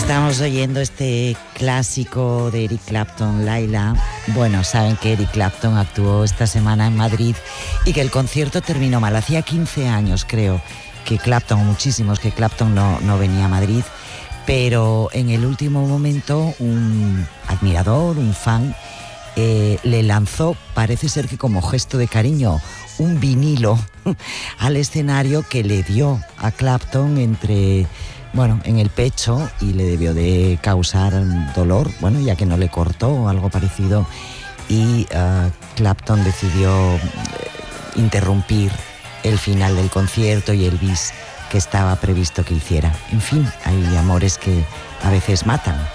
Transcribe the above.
Estamos oyendo este clásico de Eric Clapton, Laila. Bueno, saben que Eric Clapton actuó esta semana en Madrid y que el concierto terminó mal. Hacía 15 años, creo, que Clapton, muchísimos, que Clapton no venía a Madrid. Pero en el último momento un admirador, un fan, le lanzó, parece ser que como gesto de cariño, un vinilo al escenario que le dio a Clapton en el pecho, y le debió de causar dolor, ya que no le cortó o algo parecido, y Clapton decidió interrumpir el final del concierto y el bis que estaba previsto que hiciera. En fin, hay amores que a veces matan.